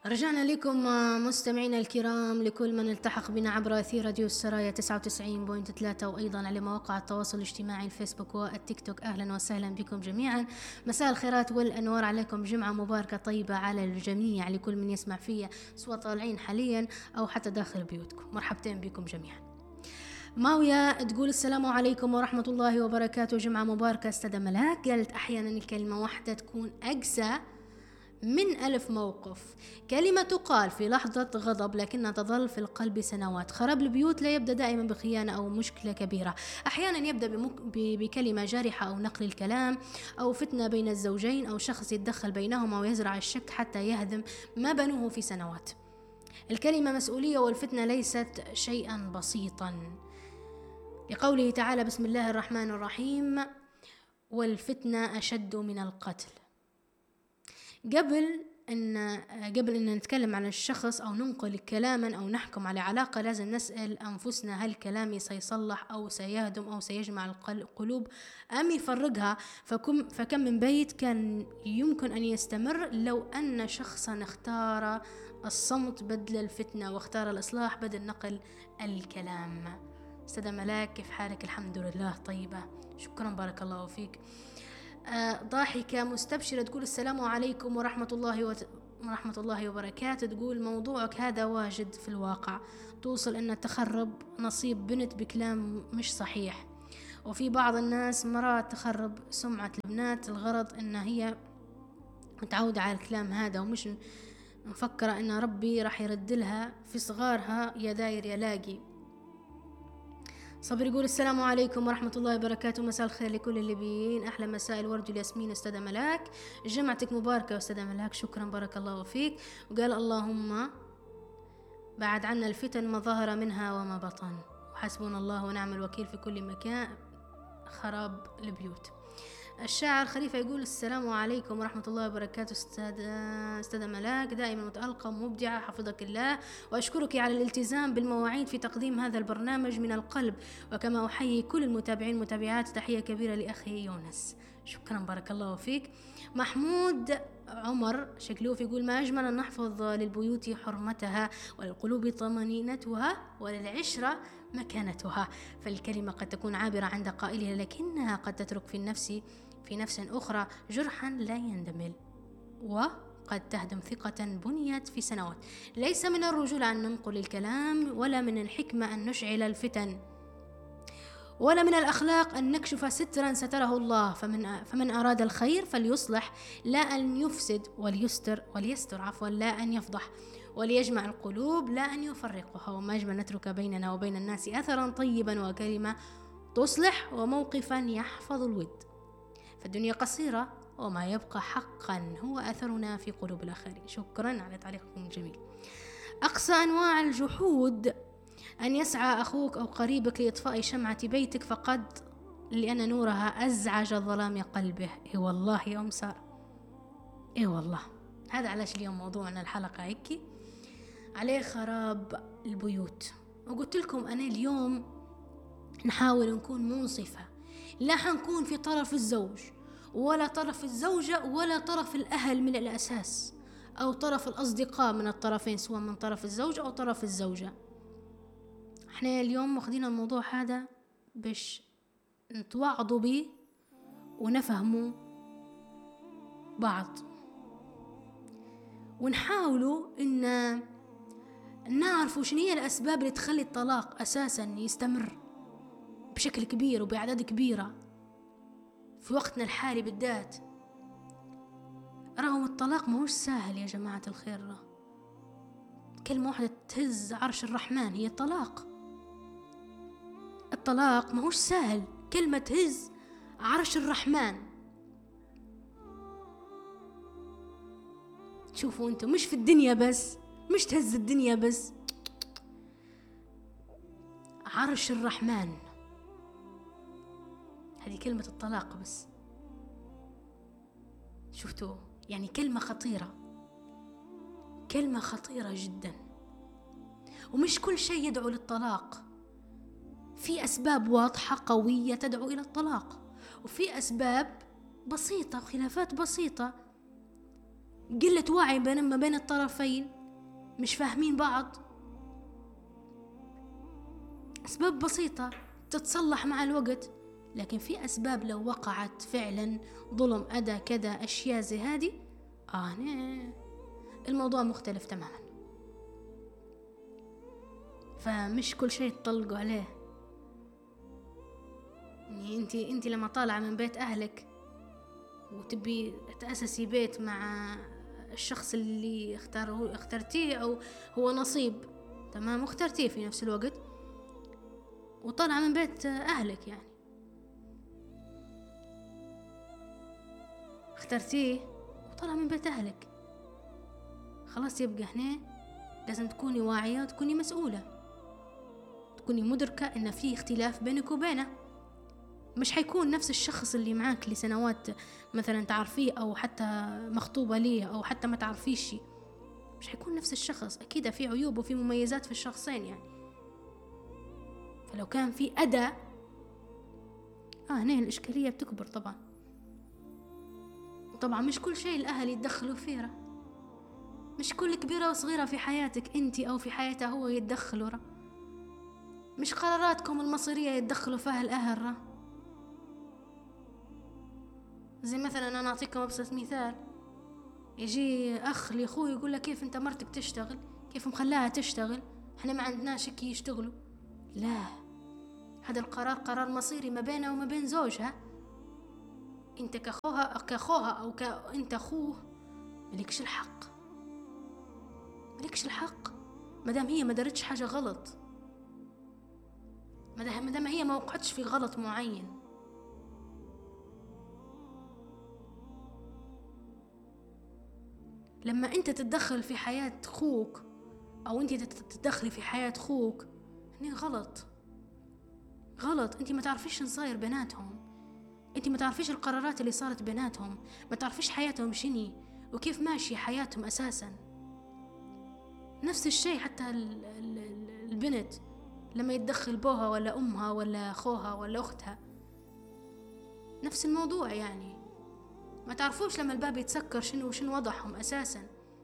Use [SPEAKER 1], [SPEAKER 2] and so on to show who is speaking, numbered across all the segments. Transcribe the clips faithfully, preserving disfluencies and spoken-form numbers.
[SPEAKER 1] رجعنا لكم مستمعينا الكرام، لكل من التحق بنا عبر أثير راديو السرايا تسعة وتسعين فاصلة ثلاثة، وأيضا على مواقع التواصل الاجتماعي الفيسبوك والتيك توك. أهلا وسهلا بكم جميعا، مساء الخيرات والأنوار عليكم، جمعة مباركة طيبة على الجميع، لكل من يسمع فيها سواء طالعين حاليا أو حتى داخل بيوتكم. مرحبتين بكم جميعا. ماوية تقول السلام عليكم ورحمة الله وبركاته، جمعة مباركة. استاذة ملاك قالت أحيانا الكلمة واحدة تكون أقسى من ألف موقف، كلمة تقال في لحظة غضب لكنها تظل في القلب سنوات. خراب البيوت لا يبدأ دائما بخيانة أو مشكلة كبيرة، أحيانا يبدأ بمك... ب... بكلمة جارحة أو نقل الكلام أو فتنة بين الزوجين أو شخص يتدخل بينهما ويزرع الشك حتى يهدم ما بنوه في سنوات. الكلمة مسؤولية، والفتنة ليست شيئا بسيطا، لقوله تعالى بسم الله الرحمن الرحيم والفتنة أشد من القتل. قبل أن قبل أن نتكلم عن الشخص أو ننقل كلاما أو نحكم على علاقة، لازم نسأل أنفسنا هل كلامي سيصلح أو سيهدم أو سيجمع القلوب أم يفرقها؟ فكم, فكم من بيت كان يمكن أن يستمر لو أن شخصا اختار الصمت بدل الفتنة، واختار الإصلاح بدل نقل الكلام. أستاذة ملاك كيف حالك؟ الحمد لله طيبة، شكرا بارك الله فيك. آه ضاحكة مستبشرة تقول السلام عليكم ورحمة الله وت... ورحمة الله وبركاته. تقول موضوعك هذا واجد في الواقع، توصل أن تخرب نصيب بنت بكلام مش صحيح، وفي بعض الناس مرات تخرب سمعة البنات، الغرض أن هي متعودة على الكلام هذا ومش مفكرة أن ربي راح يرد لها في صغارها يا داير يا لاقي. صبر يقول السلام عليكم ورحمة الله وبركاته، مساء الخير لكل الليبيين، أحلى مساء الورد والياسمين أستاذة ملاك، جمعتك مباركة أستاذة ملاك، شكرا بارك الله فيك. وقال اللهم بعد عنا الفتن ما ظهر منها وما بطن، وحسبنا الله ونعم الوكيل في كل مكان خراب البيوت. الشاعر خليفة يقول السلام عليكم ورحمة الله وبركاته أستاذة أستاذة ملاك، دائما متألقة ومبدعة، حفظك الله، وأشكرك على الالتزام بالمواعيد في تقديم هذا البرنامج من القلب، وكما أحيي كل المتابعين متابعات، تحية كبيرة لأخي يونس، شكرا بارك الله فيك. محمود عمر شكلوف يقول ما أجمل أن نحفظ للبيوت حرمتها وللقلوب طمأنينتها وللعشرة مكانتها، فالكلمة قد تكون عابرة عند قائلها لكنها قد تترك في النفس في نفس أخرى جرحا لا يندمل، وقد تهدم ثقة بنيت في سنوات. ليس من الرجولة أن ننقل الكلام، ولا من الحكمة أن نشعل الفتن، ولا من الأخلاق أن نكشف سترا ستره الله. فمن, فمن أراد الخير فليصلح لا أن يفسد، وليستر وليستر عفوا لا أن يفضح، وليجمع القلوب لا أن يفرقها. وما أجمل نترك بيننا وبين الناس أثرا طيبا وكلمة تصلح وموقفا يحفظ الود. فالدنيا قصيرة وما يبقى حقا هو أثرنا في قلوب الآخرين. شكرا على تعليقكم الجميل. أقصى أنواع الجحود أن يسعى أخوك أو قريبك لإطفاء شمعة بيتك فقد لأن نورها أزعج ظلام قلبه. إيه والله يا أم سارة، إيه والله. هذا علاش اليوم موضوعنا الحلقة هيك عليه خراب البيوت. وقلت لكم أنا اليوم نحاول نكون منصفة، لا حنكون في طرف الزوج ولا طرف الزوجة ولا طرف الأهل من الأساس، أو طرف الأصدقاء من الطرفين، سواء من طرف الزوج أو طرف الزوجة. احنا اليوم واخدين الموضوع هذا باش نتوعظوا به ونفهموا بعض، ونحاولوا ان نعرفوا شنو هي الأسباب اللي تخلي الطلاق أساسا يستمر بشكل كبير وبأعداد كبيرة في وقتنا الحالي بالذات. رغم الطلاق ما هوش سهل يا جماعة الخير، كلمة واحدة تهز عرش الرحمن هي الطلاق. الطلاق ما هوش سهل، كلمة تهز عرش الرحمن. شوفوا انتم، مش في الدنيا بس، مش تهز الدنيا بس، عرش الرحمن. هذه كلمة الطلاق بس. شفتوا يعني كلمة خطيرة، كلمة خطيرة جدا. ومش كل شيء يدعو للطلاق، في أسباب واضحة قوية تدعو إلى الطلاق، وفي أسباب بسيطة وخلافات بسيطة، قلة وعي بين ما بين الطرفين مش فاهمين بعض، أسباب بسيطة تتصلح مع الوقت. لكن في أسباب لو وقعت فعلا ظلم، أذى، كذا، أشياء زي هذه، آه الموضوع مختلف تماما. فمش كل شيء تطلقوا عليه. يعني انتي انتي لما طالعة من بيت أهلك وتبي تأسسي بيت مع الشخص اللي اختاره اخترتيه أو هو نصيب، تمام، واخترتيه في نفس الوقت، وطالعة من بيت أهلك، يعني اخترتيه وطالعة من بيت أهلك، خلاص يبقى هنا لازم تكوني واعية وتكوني مسؤولة، تكوني مدركة إن في اختلاف بينك وبينه. مش حيكون نفس الشخص اللي معاك لسنوات مثلا تعرفيه أو حتى مخطوبة ليه أو حتى ما تعرفيش، مش حيكون نفس الشخص. أكيد في عيوب وفي مميزات في الشخصين يعني. فلو كان في أذى، آه هنا الإشكالية بتكبر طبعا. طبعا مش كل شيء الأهل يتدخلوا فيه، مش كل كبيرة وصغيرة في حياتك أنتي أو في حياته هو يتدخلوا، مش قراراتكم المصيرية يتدخلوا فيها الأهل. زي مثلا أنا أعطيكم أبسط مثال، يجي أخ لأخوه يقول له كيف أنت مرتك تشتغل، كيف مخلاها تشتغل، إحنا ما عندناش كي يشتغلوا. لا، هذا القرار قرار مصيري ما بينه وما بين زوجها. أنت كأخوها كأخوها أو كأنت أخوه ملكش الحق، ملكش الحق مدام هي ما دارتش حاجة غلط، مدام هي ما وقعتش في غلط معين. لما انت تتدخل في حياة اخوك او انت تتدخلي في حياة اخوك، هني غلط غلط. انت ما تعرفيش نصاير بيناتهم، انت ما تعرفيش القرارات اللي صارت بيناتهم، ما تعرفيش حياتهم شني وكيف ماشي حياتهم اساسا. نفس الشيء حتى البنت لما يتدخل بوها ولا امها ولا اخوها ولا اختها، نفس الموضوع يعني. ما تعرفوش لما الباب يتسكر شنو وشنو وضعهم اساسا.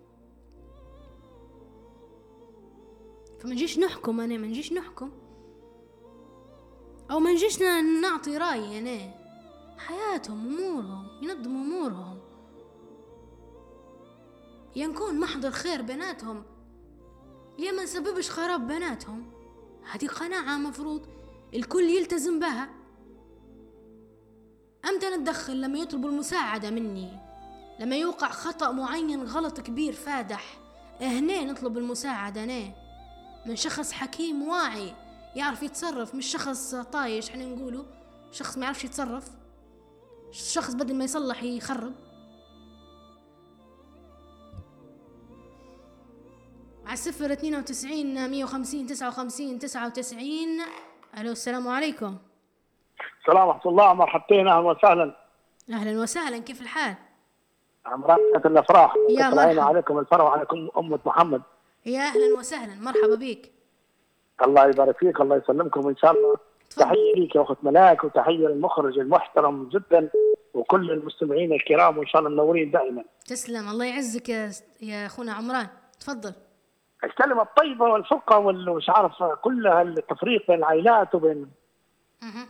[SPEAKER 1] فما نجيش نحكم، انا ما نجيش نحكم او ما نجيش نعطي راي. انا حياتهم امورهم ينظموا امورهم، ينكون محضر خير بيناتهم يا ما نسببش خراب بيناتهم. هذه قناعة مفروض الكل يلتزم بها. أمتى نتدخل؟ لما يطلبوا المساعدة مني، لما يوقع خطأ معين، غلط كبير فادح، هنا نطلب المساعدة هنا من شخص حكيم واعي يعرف يتصرف، مش شخص طايش احنا نقوله شخص ما يعرفش يتصرف، شخص بدل ما يصلح يخرب. على الصفر اثنين وتسعين مية وخمسين تسعة وخمسين تسعة وتسعين. ألو، السلام عليكم.
[SPEAKER 2] السلام ورحمة الله، مرحبتين، أهلا وسهلا.
[SPEAKER 1] أهلا وسهلا، كيف الحال؟
[SPEAKER 2] عمران الأفراح،
[SPEAKER 1] يا مرحبا
[SPEAKER 2] عليكم الفرح وعليكم أمة محمد.
[SPEAKER 1] يا أهلا وسهلا، مرحبا بيك.
[SPEAKER 2] الله يبارك فيك، الله يسلمكم إن شاء الله. تحية ليك يا أخت ملاك، وتحية للمخرج المحترم جدا وكل المستمعين الكرام، وإن شاء الله منورين دائما.
[SPEAKER 1] تسلم، الله يعزك يا يا أخونا عمران، تفضل.
[SPEAKER 2] الكلمة الطيبة والفرقة والمش عارف كلها التفريق بين العائلات وبين
[SPEAKER 1] اها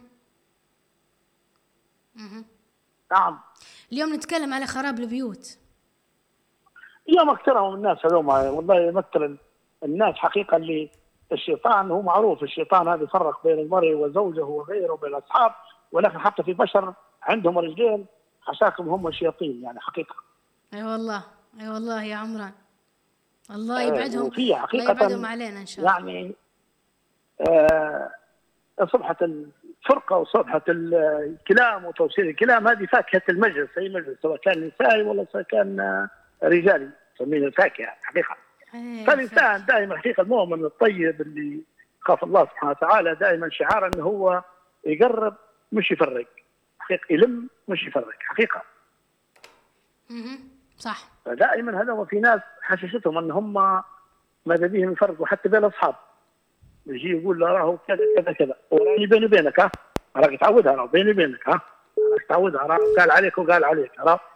[SPEAKER 1] اها
[SPEAKER 2] نعم.
[SPEAKER 1] اليوم نتكلم على خراب البيوت.
[SPEAKER 2] اليوم اكثرهم الناس هذوم والله يمثل الناس حقيقة اللي الشيطان هو معروف، الشيطان هذا يفرق بين المرء وزوجه وغيره وبين الأصحاب، ولكن حتى في بشر عندهم رجلين حشاكم هم الشياطين يعني حقيقة.
[SPEAKER 1] اي أيوة والله اي أيوة والله يا عمران، الله يبعدهم
[SPEAKER 2] الله
[SPEAKER 1] يبعدهم علينا ان شاء الله.
[SPEAKER 2] يعني آه صبحة الفرقة وصبحة الكلام وتوصيل الكلام هذه فاكهة المجلس، أي مجلس سواء كان نسائي ولا سواء كان رجالي، سمينا الفاكهة حقيقة. فالإنسان دائما حقيقة المؤمن الطيب اللي خاف الله سبحانه وتعالى دائما شعار أنه هو يقرب مش يفرق، حقيقة يلم مش يفرق حقيقة.
[SPEAKER 1] اها صح.
[SPEAKER 2] فدائما هذا، وفي ناس حششتهم أن هم ماذا بهم يفرقوا حتى بين الأصحاب، يجي يقول له راهو كذا كذا كذا، وراني بيني وبينك ها راك تعودها، راهو بيني وبينك ها راك تعودها، راهو قال عليك وقال عليك، راهو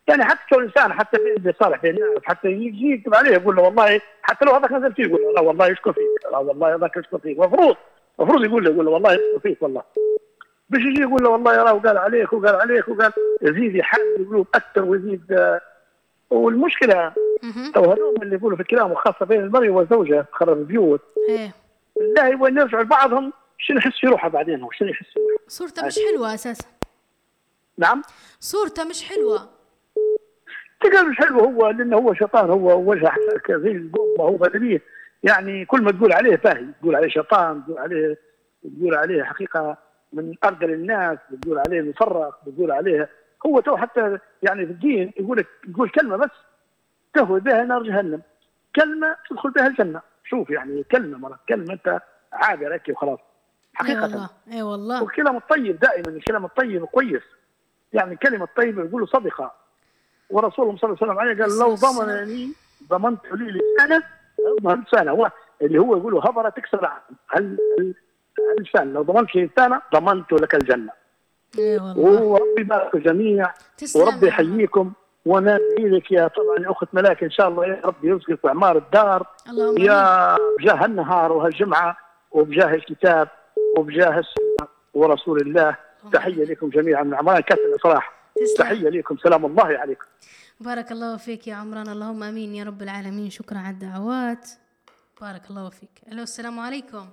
[SPEAKER 2] يعني حتى لو الانسان حتى في صالح بين الناس حتى يجي يكتب عليه يقول له والله، حتى لو هذاك نزل فيه يقول له لا والله يشكر فيك، لا والله هذاك يشكر فيك، المفروض المفروض يقول له يقول له والله يشكر فيك والله، باش يجي يقول له والله يراه وقال عليك وقال عليك وقال، يزيد يحمل القلوب اكثر ويزيد. آه والمشكله تو هذول اللي يقولوا في الكلام وخاصه بين المرء وزوجه خرب البيوت،
[SPEAKER 1] ايه
[SPEAKER 2] لا يبغى يرجعوا لبعضهم شنو يحس في روحه بعدين، هو شنو يحس في روحه.
[SPEAKER 1] صورته مش حلوه اساسا.
[SPEAKER 2] نعم
[SPEAKER 1] صورته مش حلوه.
[SPEAKER 2] تقول مش حلو هو لانه هو شيطان، هو وجه زي القمه، هو بدليه يعني كل ما تقول عليه باهي، تقول عليه شيطان، تقول عليه تقول عليه حقيقه من ارذل الناس، بتقول عليه مفرق، بتقول عليه هو تو حتى يعني في الدين يقول لك يقول كلمه بس تهوي بها نار جهنم، كلمه تدخل بها الجنه. شوف يعني كلمه مرة كلمه انت عادي لك وخلاص حقيقه.
[SPEAKER 1] اي والله اي والله.
[SPEAKER 2] والكلام الطيب دائما الكلام الطيب كويس، يعني كلمه طيبه يقولوا صدقه، ورسول الله صلى الله عليه وسلم عليه قال لو ضمنني ضمنت لي لسانه اضمن لسانه، اللي هو يقولوا هبره تكسر هل اللسان، لو ضمنت لي لسانه ضمنت لك الجنه.
[SPEAKER 1] اي والله.
[SPEAKER 2] وربي يبارك الجميع وربي يحييكم، وانا لك يا طبعا اخت ملاك ان شاء الله يا رب يرزقك باعمار الدار يا بجاه النهار وهالجمعه وبجاه الكتاب وبجاه السنه ورسول الله. تحيه لكم جميعا من عمان كاس الافراح، تحيه لكم، سلام الله عليكم.
[SPEAKER 1] بارك الله فيك يا عمران، اللهم امين يا رب العالمين. شكرا على الدعوات، بارك الله فيك. الو السلام عليكم.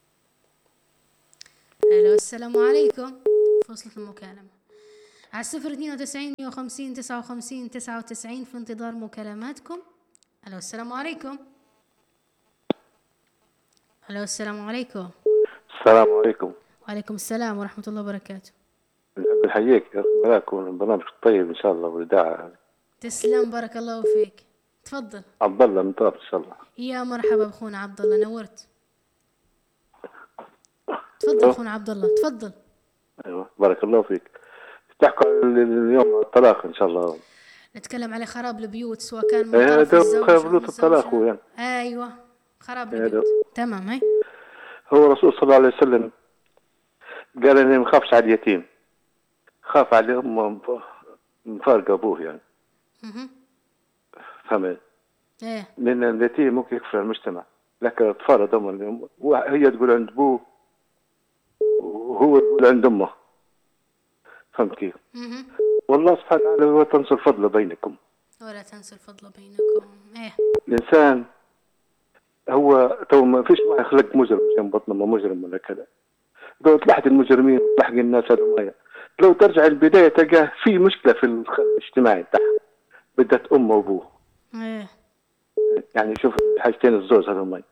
[SPEAKER 1] الو السلام عليكم. فصلت المكالمه على الصفر اثنين وتسعين مئة وخمسين تسعة وخمسين تسعة وتسعين في انتظار مكالماتكم. الو السلام عليكم. الو السلام عليكم.
[SPEAKER 3] السلام عليكم.
[SPEAKER 1] وعليكم السلام ورحمه الله وبركاته.
[SPEAKER 3] نحب نحييك يا اخي ملاك والبرنامج الطيب ان شاء الله والاذاعه.
[SPEAKER 1] تسلم بارك الله فيك. تفضل.
[SPEAKER 3] عبد الله من طرابلس ان شاء الله.
[SPEAKER 1] يا مرحبا بخونا عبد الله، نورت. تفضل اخونا عبد الله تفضل.
[SPEAKER 3] ايوه بارك الله فيك. تحكوا اليوم عن الطلاق ان شاء الله.
[SPEAKER 1] نتكلم على خراب البيوت سواء كان من طرف الزوج
[SPEAKER 3] خراب بيوت الطلاق يعني.
[SPEAKER 1] ايوه خراب البيوت. تمام. هاي
[SPEAKER 3] هو الرسول صلى الله عليه وسلم قال اني ما خافش على اليتيم، خاف على امه مفارقه ابوه يعني.
[SPEAKER 1] اها
[SPEAKER 3] فهمت؟
[SPEAKER 1] ايه.
[SPEAKER 3] لان اليتيم ممكن يكفر المجتمع، لكن الاطفال هذول هي تقول عند ابوه وهو يقول عند امه. فهمت كيف؟
[SPEAKER 1] اها.
[SPEAKER 3] والله سبحانه وتعالى هو تنسوا الفضل بينكم
[SPEAKER 1] ولا تنسوا الفضل بينكم. ايه.
[SPEAKER 3] الانسان هو تو ما فيش واحد خلق مجرم عشان بطنه ما مجرم ولا كذا. لو تلاحظ المجرمين وتلاحظ الناس هذول لو ترجع البدايه تلقاه في مشكله في الاجتماعي بتاعها بدت امه وابوه.
[SPEAKER 1] ايه.
[SPEAKER 3] يعني شوف حاجتين الزوج هذول.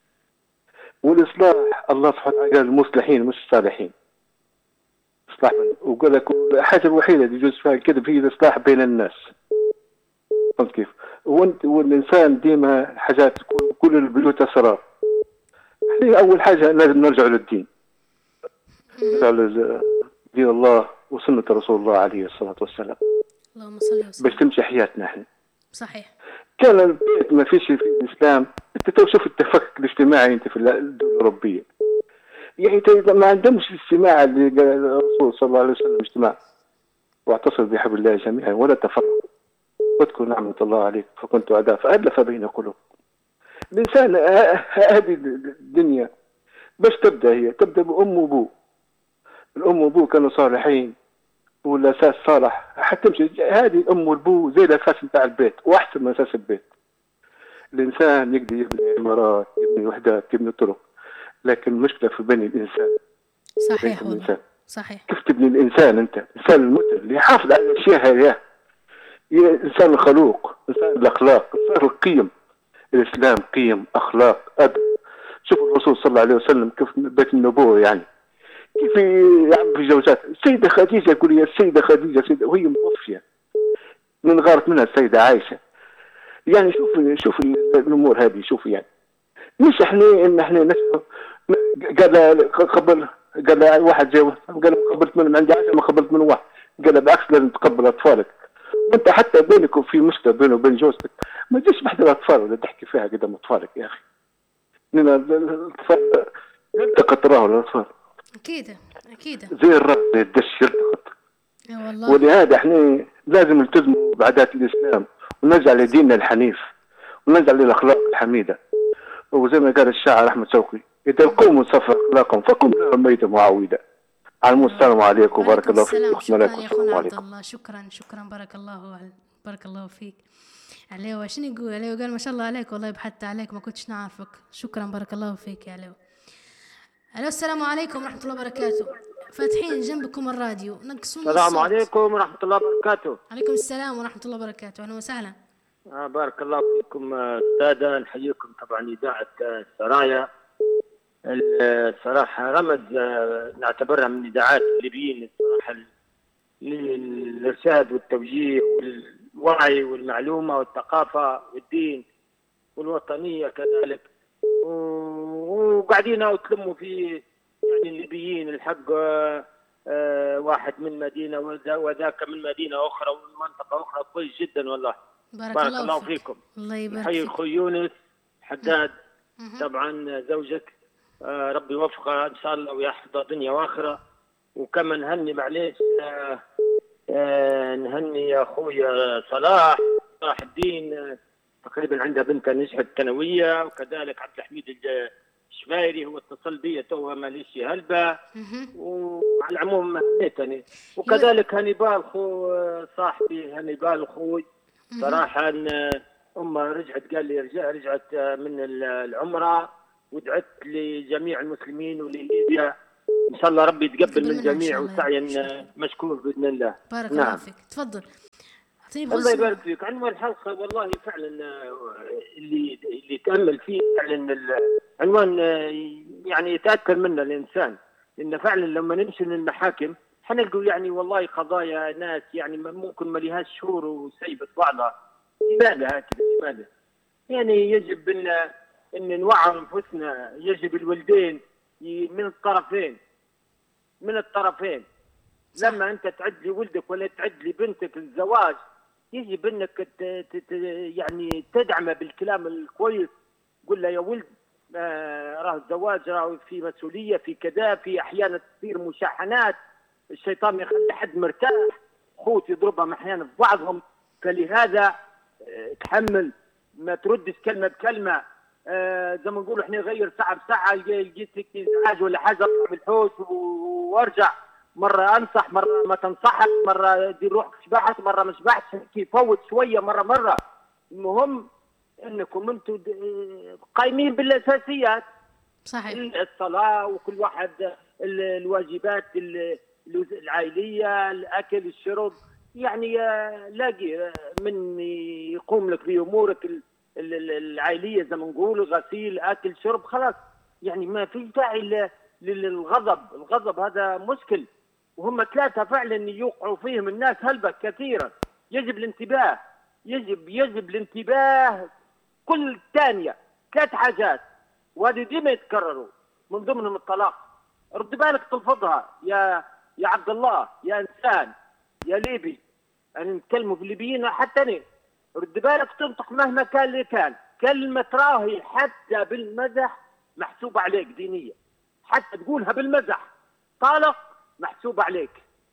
[SPEAKER 3] والاصلاح الله سبحانه وتعالى قال المصلحين مش الصالحين. اصلاح وقال لك الحاجه الوحيده اللي يجوز فيها كذا هي الاصلاح بين الناس. فهمت كيف؟ وانت والانسان ديما حاجات كل البيوت اسرار. احنا اول حاجه لازم نرجع للدين. نرجع لدين الله وسنه رسول الله عليه الصلاه والسلام.
[SPEAKER 1] اللهم صل وسلم.
[SPEAKER 3] باش تمشي حياتنا احنا.
[SPEAKER 1] صحيح.
[SPEAKER 3] كان البيت ما فيش في الاسلام، انت تو شوف التفكك الاجتماعي انت في الدول الاوروبيه. يعني ما عندهمش الاجتماع اللي قال الرسول صلى الله عليه وسلم اجتماع واعتصموا بحبل الله جميعا ولا تفرقوا واذكروا نعمة الله عليكم فكنتم أعداء فألف بين قلوبكم. الإنسان هذه الدنيا باش تبدأ هي تبدأ بأم وأبوه. الأم وأبوه كانوا صالحين والأساس صالح حتمشي. هذه الأم والأبوه زي الأساس نتاع البيت وأحسن من أساس البيت. الإنسان يقدر يبني عمارات يبني وحدات يبني طرق، لكن المشكلة في بني الإنسان.
[SPEAKER 1] صحيح والله. صحيح.
[SPEAKER 3] كيف تبني الإنسان أنت؟ الإنسان المثل اللي يحافظ على الأشياء هذه، إنسان الخلوق، إنسان الأخلاق، إنسان القيم. الإسلام قيم أخلاق أدب. شوف الرسول صلى الله عليه وسلم كيف بيت النبوة يعني كيف يعمل في زوجات. السيدة خديجة يقول يا السيدة خديجة سيدة وهي متوفية من غارت منها السيدة عائشة. يعني شوف شوف الأمور هذه. شوف يعني مش احنا ان احنا نسمع قال قبل قال واحد جاي قال قبلت من عندي عشرة ما قبلت من واحد. قال بالعكس لازم تقبل اطفالك. وانت حتى بينك وفي مشكله بينه وبين جوزك ما تجيش بحد الاطفال ولا تحكي فيها قدام اطفالك يا اخي. لان الاطفال يلتقط راهو الاطفال.
[SPEAKER 1] اكيد اكيد
[SPEAKER 3] زي الرب زي الدش يلتقط.
[SPEAKER 1] والله.
[SPEAKER 3] ولهذا احنا لازم نلتزموا بعادات الاسلام ونرجع لديننا الحنيف ونرجع للاخلاق الحميده. وزي ما قال الشاعر احمد شوقي: اذا القوم صفى اخلاقهم فكن لهم ميتا معاوده. على السلام عليكم وبارك الله فيك.
[SPEAKER 1] شكرا يا اخونا عبد الله، شكرا شكرا بارك الله بارك الله فيك. عليو شنو يقول؟ عليو قال ما شاء الله عليك، والله بحثت عليك ما كنتش نعرفك. شكرا بارك الله فيك يا عليو. الو السلام عليكم ورحمه الله وبركاته. فاتحين جنبكم الراديو نقصون الصوت.
[SPEAKER 4] السلام عليكم ورحمه الله وبركاته.
[SPEAKER 1] عليكم السلام ورحمه الله وبركاته، اهلا وسهلا.
[SPEAKER 4] آه بارك الله فيكم استاذه، نحييكم طبعا اذاعه السرايا. الصراحه رمز نعتبرها من اذاعات الليبيين الصراحه للارشاد والتوجيه والوعي والمعلومه والثقافه والدين والوطنيه كذلك. وقاعدين تلموا في يعني الليبيين الحق، آه واحد من مدينه وذاك من مدينه اخرى ومن منطقه اخرى. كويس جدا والله.
[SPEAKER 1] بارك,
[SPEAKER 4] بارك
[SPEAKER 1] الله,
[SPEAKER 4] الله
[SPEAKER 1] فيك.
[SPEAKER 4] فيكم.
[SPEAKER 1] الله يبارك
[SPEAKER 4] حي
[SPEAKER 1] فيك.
[SPEAKER 4] اخوي يونس حداد طبعا زوجك، آه ربي يوفقها ان شاء الله ويحفظها دنيا واخره. وكما نهني معليش آه آه نهني يا اخويا صلاح صلاح الدين، آه تقريبا عندها بنتها نجحت ثانويه، وكذلك عبد الحميد الشفايري هو اتصل بي تو ماليشي هلبة. وعلى العموم هنيتني. وكذلك هانيبال خو صاحبي هانيبال اخوي صراحه امها رجعت، قال لي رجعت من العمره ودعت لجميع المسلمين ولليبيا. ان شاء الله ربي يتقبل من الجميع وسعيا مشكور باذن الله.
[SPEAKER 1] بارك
[SPEAKER 4] نعم.
[SPEAKER 1] الله فيك. تفضل.
[SPEAKER 4] الله يبارك فيك. عنوان الحلقه والله فعلا اللي اللي تامل فيه فعلا العنوان يعني يتاثر منه الانسان، لان فعلا لما نمشي للمحاكم حنلقوا يعني والله قضايا ناس يعني ممكن ما لهاش شهور وسيبت بعضها. لماذا هكذا؟ لماذا؟ يعني يجب ان ان نوعي انفسنا، يجب الوالدين من الطرفين من الطرفين صح. لما انت تعد لي ولدك ولا تعد لي بنتك الزواج يجب انك يعني تدعمه بالكلام الكويس. قل له يا ولد آه راه الزواج راه في مسؤوليه، في كذا، في احيانا تصير مشاحنات، الشيطان يخلي حد مرتاح، خوت يضربهم احيانا في بعضهم. فلهذا آه تحمل، ما تردش كلمه بكلمه. آه زي ما نقولوا احنا غير ساعه بساعه، لقيتك ازعاج ولا حاجه اطلع من الحوش وارجع. مره انصح، مره ما تنصحك، مره دير روحك شبعت، مره ما شبعتش، فوت شويه مره مره. المهم انكم انتم قايمين بالاساسيات.
[SPEAKER 1] صحيح.
[SPEAKER 4] الصلاه وكل واحد الواجبات العائليه، الاكل الشرب، يعني لاقي من يقوم لك بامورك العائليه زي ما نقول، غسيل اكل شرب، خلاص. يعني ما في داعي للغضب. الغضب هذا مشكل، وهم ثلاثه فعلا يوقعوا فيهم الناس هلبة كثيرا. يجب الانتباه، يجب يجب الانتباه. كل ثانيه ثلاث حاجات وهذه ديما يتكرروا، من ضمنهم الطلاق. رد بالك تلفظها يا يا عبد الله، يا انسان، يا ليبي. انا نتكلموا في الليبيين حتى انا. رد بالك تنطق مهما كان اللي كان. كلمه راهي حتى بالمزح محسوبه عليك دينيا، حتى تقولها بالمزح طالق محسوبه عليك،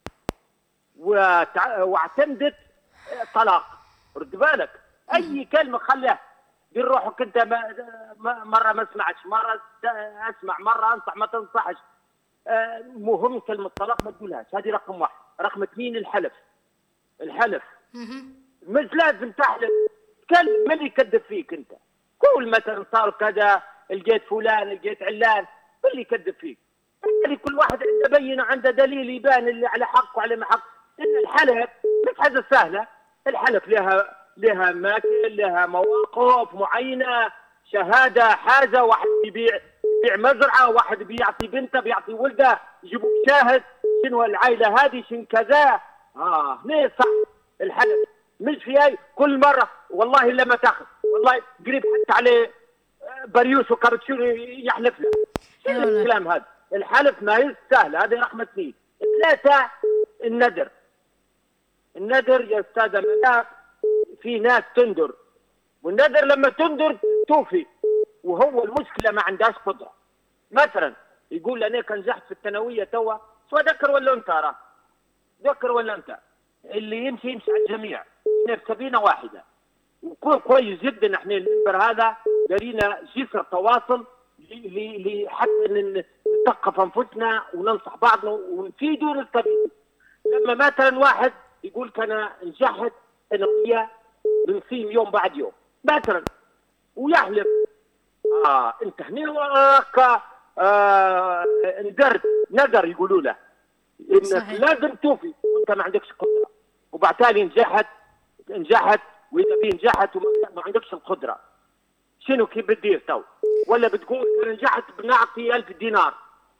[SPEAKER 4] وتع... واعتمدت طلاق. رد بالك اي كلمه خليها. دير روحك انت ما... مره ما اسمعش، مره اسمع، مره انصح ما تنصحش. آه مهم كلمه طلاق ما تقولهاش. هذه رقم واحد. رقم اثنين الحلف. الحلف مش لازم تحلف. كلم من يكذب فيك انت. قول مثلا صار كذا، لقيت فلان، لقيت علان، اللي يكذب فيك. يعني كل واحد عنده بينه، عنده دليل يبان اللي على حق وعلى ما حق. ان الحلف مش حاجه سهله. الحلف لها لها ماكل، لها مواقف معينه، شهاده، حاجه. واحد يبيع يبيع مزرعه، واحد بيعطي بنته، بيعطي ولده، يجيبوا شاهد شنو العائله هذه، شنو كذا. اه ليه صح الحلف؟ مش في اي كل مره والله الا ما تاخذ، والله قريب حتى عليه بريوس وكابتشينو يحلف له. شنو الكلام هذا؟ الحلف ما هي سهله. هذه رقم اثنين. ثلاثه الندر. الندر يا استاذه ملاك، في ناس تندر، والندر لما تندر توفي، وهو المشكله ما عندهاش قدره. مثلا يقول انا كان نجحت في الثانويه توا، سواء ذكر ولا انثى، راه ذكر ولا انت اللي يمشي يمشي على الجميع، احنا في سفينه واحده. وكون كويس جدا احنا المنبر هذا دارينا جسر تواصل حتى نثقف انفسنا وننصح بعضنا ونفيدوا ونستفيدوا. لما مثلا واحد يقول كان نجحت ثانويه بنصيم يوم بعد يوم مثلا ويحلف اه انت هنا وراك آه ندرت نقر يقولوا له انك لازم توفي وانت ما عندكش قدره، وبعتالي نجحت نجحت واذا بيه نجحت وما عندكش القدره، شنو كيف بتدير تو؟ ولا بتقول نجحت بنعطي ألف دينار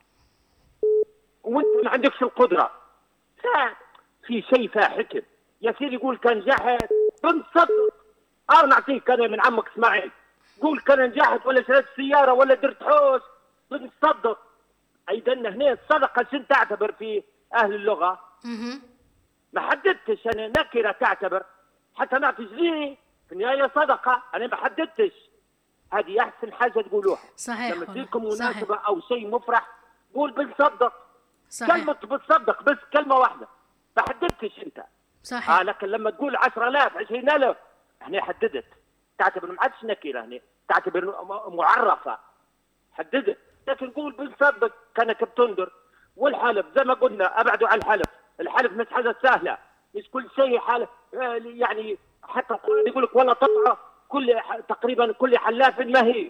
[SPEAKER 4] وانت ما عندكش القدره. في شيء فيها حكم يا سيدي. يقول كان نجحت بنصدق اه نعطيك انا من عمك اسماعيل، قول كان نجحت ولا شريت سياره ولا درت حوش بنصدق. ايضا هنا الصدقه شنو تعتبر في اهل اللغه؟ ما حددتش انا نكره تعتبر حتى نعطي جنيه في النهايه صدقه، انا ما حددتش. هذه احسن حاجه تقولوها.
[SPEAKER 1] صحيح.
[SPEAKER 4] لما تجيكم مناسبه او شيء مفرح قول بنصدق.
[SPEAKER 1] صحيح.
[SPEAKER 4] كلمه بتصدق بس كلمه واحده ما حددتش انت.
[SPEAKER 1] صحيح.
[SPEAKER 4] آه لكن لما تقول عشرة آلاف عشرين ألف هنا حددت، تعتبر ما عادش نكره، هنا تعتبر معرفه حددت. لكن قول بنصدق كانك بتنذر. والحلف زي ما قلنا ابعدوا عن الحلف، الحلف مش حاجه سهله، مش كل شيء حلف يعني. حتى القرآن يقول لك ولا تطع كل تقريبا كل حلاف مهين.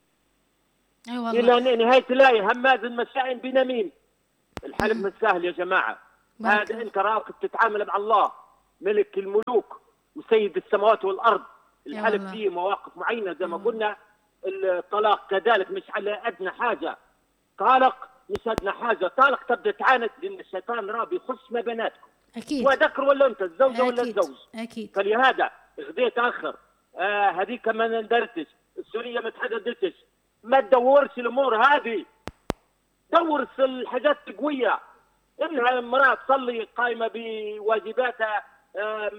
[SPEAKER 1] اي والله.
[SPEAKER 4] الى نهايه الايه هماز مشاء بنميم. الحلف مش سهل يا جماعه. هذا انت راك بتتعامل مع الله ملك الملوك وسيد السماوات والارض. الحلف فيه مواقف معينه زي ما قلنا. الطلاق كذلك مش على ادنى حاجه، طالق مش ادنى حاجه، طالق تبدا تعاند لان الشيطان راه بيخش ما بيناتكم.
[SPEAKER 1] اكيد.
[SPEAKER 4] وذكر ولا انت الزوجه
[SPEAKER 1] أكيد.
[SPEAKER 4] ولا الزوج.
[SPEAKER 1] اكيد.
[SPEAKER 4] فلهذا غديت اخر آه هذيك ما ندرتش، السوريه ما تحددتش، ما تدورش الامور هذه، دور الحاجات القويه. انها المراه تصلي قائمه بواجباتها آه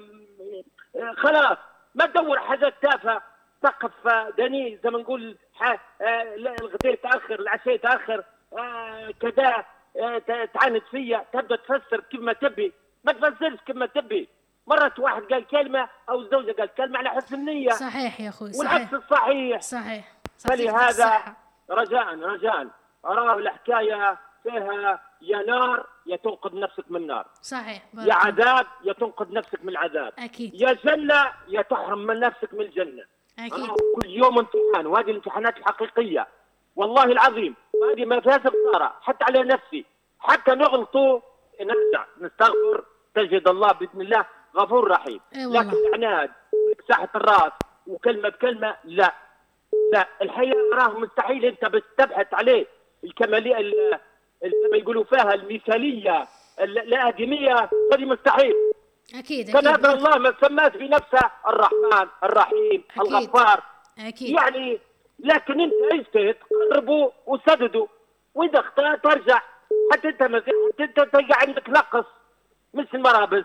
[SPEAKER 4] آه خلاص، ما تدور حاجات تافهه تقف دني زي ما نقول آه الغداء تاخر العشاء تاخر آه كذا آه تعاند فيا، تبدا تفسر كيف ما تبي، ما تفسرش كيف ما تبي. مرات واحد قال كلمه او الزوجه قالت كلمه على حسن النيه.
[SPEAKER 1] صحيح يا اخوي.
[SPEAKER 4] والعكس الصحيح.
[SPEAKER 1] صحيح.
[SPEAKER 4] فلهذا رجاء رجاء اراه الحكايه فيها يا نار يا تنقذ نفسك من النار.
[SPEAKER 1] صحيح.
[SPEAKER 4] يا عذاب يا تنقذ نفسك من العذاب.
[SPEAKER 1] اكيد.
[SPEAKER 4] يا جنه يا تحرم من نفسك من الجنه.
[SPEAKER 1] اكيد.
[SPEAKER 4] كل يوم امتحان، وهذه الامتحانات الحقيقيه والله العظيم، وهذه ما فيها خساره حتى على نفسي. حتى نغلطوا نرجع نستغفر تجد الله باذن الله غفور رحيم. لكن العناد مساحه الراس وكلمه بكلمه لا لا. الحياه راه مستحيل انت بس تبحث عليه الكماليه كما يقولوا فيها المثاليه الادميه، هذه مستحيل.
[SPEAKER 1] اكيد.
[SPEAKER 4] كان هذا الله ما سماش بنفسه الرحمن الرحيم أكيد. الغفار.
[SPEAKER 1] اكيد.
[SPEAKER 4] يعني لكن انت اجتهد قربوا وسددوا، واذا اخطات ترجع. حتى انت حتى انت تلقى عندك نقص مش المراه بس.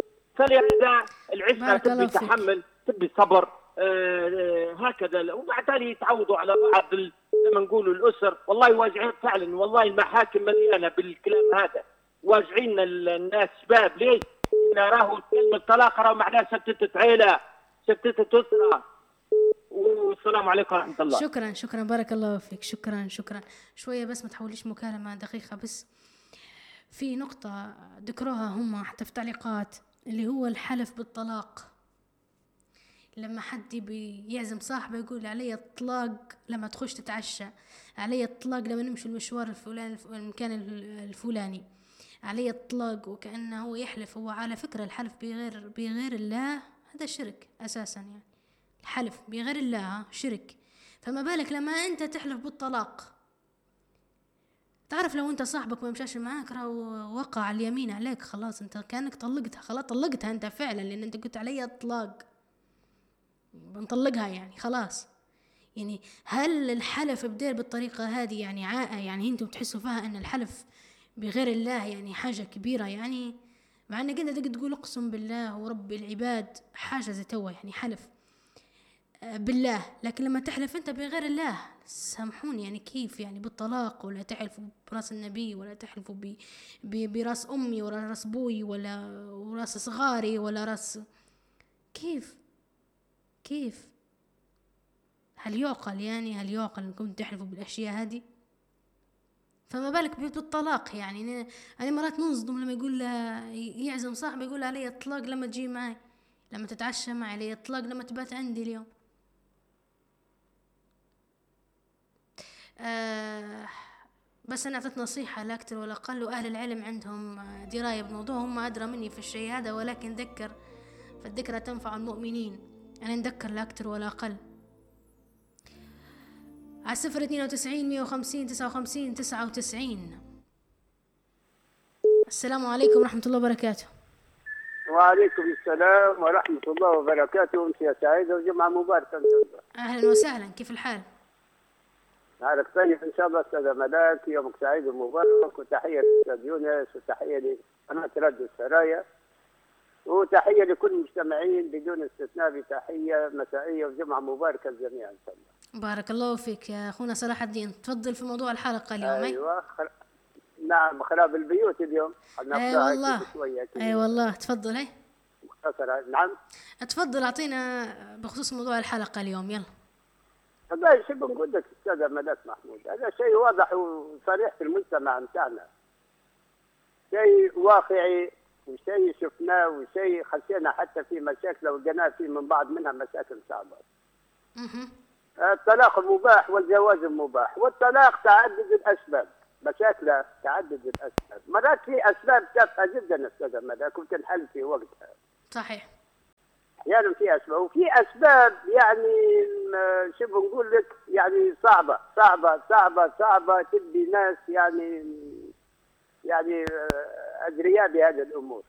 [SPEAKER 4] فلهذا العشره تبي تحمل، تبي صبر آه هكذا. وبعدين يتعودوا على بعض زي ما نقولوا الاسر. والله واجعين فعلا، والله المحاكم مليانه بالكلام هذا، واجعين الناس شباب. ليش؟ راهو كلمه طلاق راهو معناها شتتت عيله، شتتت اسره. والسلام عليكم ورحمه الله.
[SPEAKER 1] شكرا شكرا بارك الله فيك. شكرا شكرا. شويه بس ما تحوليش مكالمه دقيقه بس. في نقطه ذكروها هم حتى في تعليقات اللي هو الحلف بالطلاق. لما حد بيعزم صاحبه يقول علي الطلاق لما تخش تتعشى، علي الطلاق لما نمشي المشوار الفلاني المكان الفلاني، علي الطلاق. وكأنه هو يحلف. هو على فكرة الحلف بغير بغير الله هذا شرك أساسا. يعني الحلف بغير الله شرك، فما بالك لما أنت تحلف بالطلاق. تعرف لو أنت صاحبك ما مشاش معاك راهو وقع اليمين عليك خلاص، أنت كأنك طلقتها خلاص، طلقتها أنت فعلا، لأن أنت قلت علي الطلاق بنطلقها يعني خلاص. يعني هل الحلف بدير بالطريقة هذه يعني عاء يعني أنتم بتحسوا فيها أن الحلف بغير الله يعني حاجة كبيرة؟ يعني مع أنك أنت تقول أقسم بالله ورب العباد حاجة زي توا يعني حلف. بالله، لكن لما تحلف انت بغير الله سامحوني يعني كيف يعني بالطلاق، ولا تحلفوا براس النبي، ولا تحلفوا ب... ب... براس امي ولا راس ابوي ولا وراس صغاري ولا راس، كيف كيف هل يعقل يعني هل يعقل انكم تحلفوا بالاشياء هذه؟ فما بالك بالطلاق. يعني انا مرات ننصدم لما يقول يعزم صاحبي يقول علي اطلاق لما تجي معي، لما تتعشى معي، علي اطلاق لما تبات عندي اليوم. آه بس أنا أعطيت نصيحة لا أكثر ولا أقل، وأهل العلم عندهم دراية بالموضوع، هم أدرى مني في الشيء هذا، ولكن ذكر فالذكرى تنفع المؤمنين. أنا نذكر لا أكثر ولا أقل. على صفر اثنين وتسعين مية وخمسين تسعة وخمسين تسعة وتسعين. السلام عليكم ورحمة الله وبركاته.
[SPEAKER 5] وعليكم السلام ورحمة الله وبركاته. أنت يا سعيدة وجمعة مباركة.
[SPEAKER 1] أهلا وسهلا، كيف الحال؟
[SPEAKER 5] حالك طيب إن شاء الله أستاذ ملاك، يومك سعيد ومبارك، وتحية للأستاذ يونس، وتحية لقناة راديو السرايا، وتحية لكل المستمعين بدون استثناء، بتحية مسائية وجمعة مباركة الجميع إن شاء الله.
[SPEAKER 1] بارك الله فيك يا أخونا صلاح الدين، تفضل في موضوع الحلقة اليوم.
[SPEAKER 5] أيوة خل... نعم، خراب البيوت اليوم.
[SPEAKER 1] أي والله أي والله تفضل. هي
[SPEAKER 5] مختصرة. نعم
[SPEAKER 1] تفضل أعطينا بخصوص موضوع الحلقة اليوم يلا.
[SPEAKER 5] هذا شيء بنقول لك أستاذ ملاك محمود، هذا شيء واضح وصريح في المجتمع بتاعنا، شيء واقعي وشيء شفناه وشيء خشينا حتى في مشاكل وجينا فيه من بعض منها مشاكل صعبة. الطلاق مباح والجواز مباح، والطلاق تعدد الأسباب، مشاكل تعدد الأسباب، مرات في أسباب تافهة جدا أستاذ ملاك وتنحل في وقتها.
[SPEAKER 1] صحيح.
[SPEAKER 5] يعني في أسباب وفي أسباب يعني شو بنقول لك يعني صعبة صعبة صعبة صعبة تبي ناس يعني يعني أدرياء بهذه الأمور.